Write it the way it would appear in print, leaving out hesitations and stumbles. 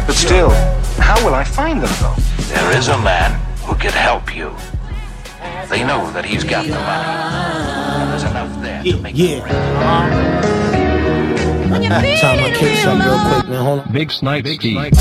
But still, how will I find them, though? There is a man who can help you. They know that he's got the money. And there's enough there to make it rain. Time my kick shot real quick, man. Hold on. Big Snipe.